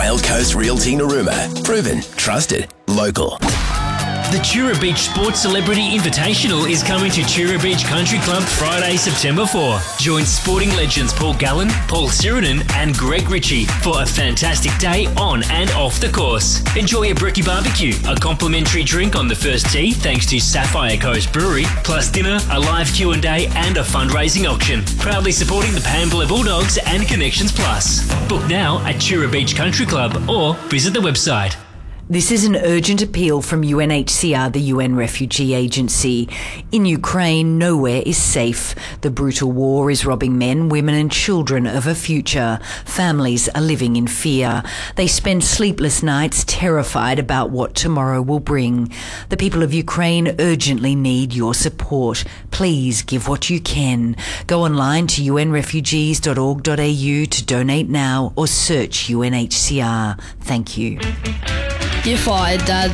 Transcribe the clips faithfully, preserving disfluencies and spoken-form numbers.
Wild Coast Realty Narooma. Proven, trusted, local. The Tura Beach Sports Celebrity Invitational is coming to Tura Beach Country Club Friday, September fourth. Join sporting legends Paul Gallen, Paul Sirenen and Greg Ritchie for a fantastic day on and off the course. Enjoy a brekkie barbecue, a complimentary drink on the first tee thanks to Sapphire Coast Brewery, plus dinner, a live Q and A and a fundraising auction. Proudly supporting the Pambler Bulldogs and Connections Plus. Book now at Tura Beach Country Club or visit the website. This is an urgent appeal from U N H C R, the U N Refugee Agency. In Ukraine, nowhere is safe. The brutal war is robbing men, women and children of a future. Families are living in fear. They spend sleepless nights terrified about what tomorrow will bring. The people of Ukraine urgently need your support. Please give what you can. Go online to u n refugees dot org dot a u to donate now or search U N H C R. Thank you. You're fired, Dad.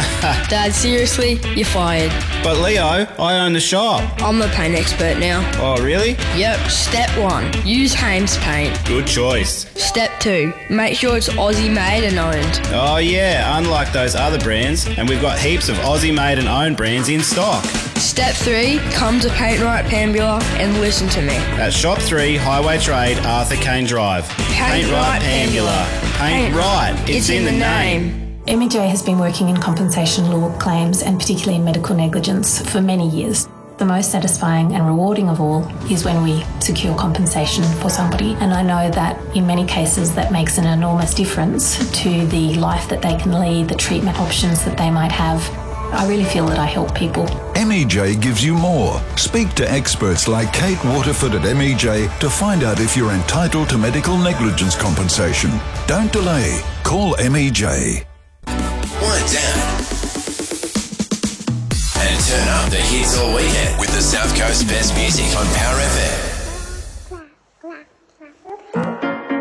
Dad, seriously? You're fired. But Leo, I own the shop. I'm the paint expert now. Oh, really? Yep. Step one, use Hames paint. Good choice. Step two, make sure it's Aussie made and owned. Oh yeah, unlike those other brands, and we've got heaps of Aussie made and owned brands in stock. Step three, come to Paint Right Pambula and listen to me. At Shop three, Highway Trade, Arthur Kane Drive. Paint, Paint Right Pambula. Paint, Paint Right, it's, it's in, in the name. name. M E J has been working in compensation law claims and particularly in medical negligence for many years. The most satisfying and rewarding of all is when we secure compensation for somebody, and I know that in many cases that makes an enormous difference to the life that they can lead, the treatment options that they might have. I really feel that I help people. M E J gives you more. Speak to experts like Kate Waterford at M E J to find out if you're entitled to medical negligence compensation. Don't delay. Call M E J. Wind down and turn up the hits all weekend with the South Coast best music on Power F M.